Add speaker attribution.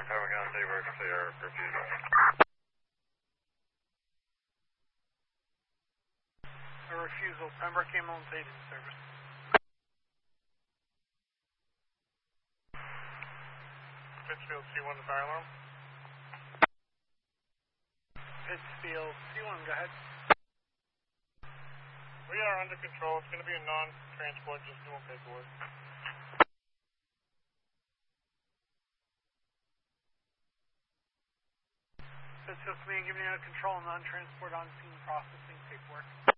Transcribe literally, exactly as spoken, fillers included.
Speaker 1: Pembroke County State Emergency or refusal.
Speaker 2: A refusal, Pembroke Ambulance Agency Service. Pittsfield C one to fire alarm. Pittsfield C one, go ahead. We are under control. It's going to be a non-transport, just doing paperwork. Pittsfield Command, giving you a control, non-transport on scene processing paperwork.